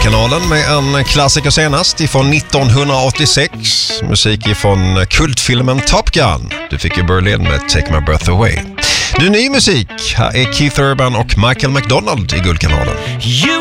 Guldkanalen med en klassiker senast ifrån 1986. Musik ifrån kultfilmen Top Gun. Du fick ju Berlin med Take My Breath Away. Du, ny musik. Här är Keith Urban och Michael McDonald i Guldkanalen.